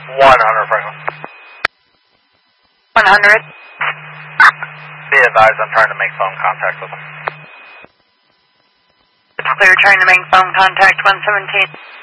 100 Franklin. 100. Be advised, I'm trying to make phone contact with him. It's clear, trying to make phone contact, 117.